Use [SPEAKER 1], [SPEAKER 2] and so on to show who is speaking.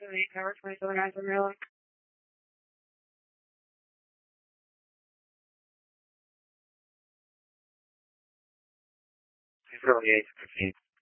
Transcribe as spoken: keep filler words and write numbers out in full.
[SPEAKER 1] eight Tower twenty-seven nine from Maryland. two seventy-eight fifteen.